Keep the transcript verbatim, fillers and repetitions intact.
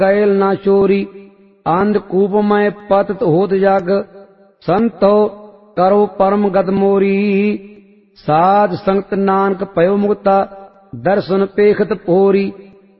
कैल ना चोरी। अंधकूप में पतित होत जग, संतो करो परम गत मोरी। साध संगत नानक पयो मुक्ता, दर्शन पेखत पोरी।